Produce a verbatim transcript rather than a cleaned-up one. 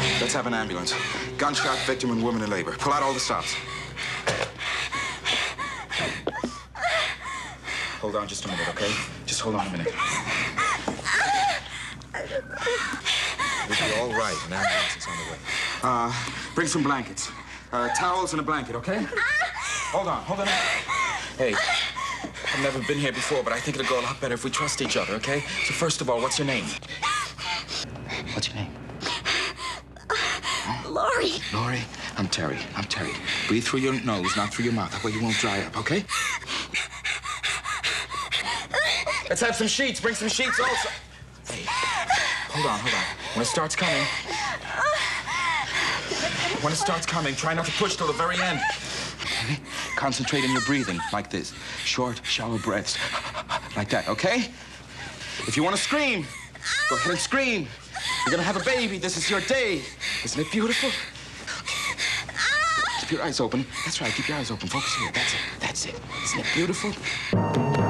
Let's have an ambulance. Gunshot victim and woman in labor. Pull out all the stops. Hold on just a minute, okay? Just hold on a minute. We'll be all right. An ambulance is on the way. Uh, bring some blankets. Uh, towels and a blanket, okay? Hold on, hold on. Hey, I've never been here before, but I think it'll go a lot better if we trust each other, okay? So first of all, what's your name? What's your name? Laurie. Laurie? I'm Terry. I'm Terry. Breathe through your nose, not through your mouth. That way you won't dry up, okay? Let's have some sheets. Bring some sheets also. Hey, hold on, hold on. When it starts coming... When it starts coming, try not to push till the very end. Okay? Concentrate on your breathing, like this. Short, shallow breaths. Like that, okay? If you want to scream, go ahead and scream. You're gonna have a baby. This is your day. Isn't it beautiful? Keep your eyes open. That's right, keep your eyes open. Focus here. That's it. That's it. Isn't it beautiful?